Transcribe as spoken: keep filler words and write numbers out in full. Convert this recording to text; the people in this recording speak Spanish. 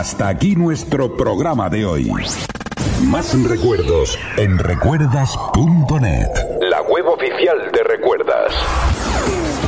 Hasta aquí nuestro programa de hoy. Más recuerdos en recuerdas punto net, la web oficial de Recuerdas.